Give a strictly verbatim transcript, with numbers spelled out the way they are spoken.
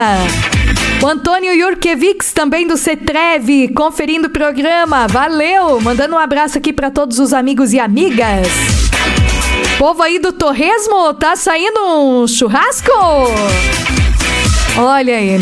O Antônio Jurkevics, também do Cetreve, conferindo o programa. Valeu! Mandando um abraço aqui para todos os amigos e amigas. Povo aí do Torresmo, tá saindo um churrasco? Olha aí,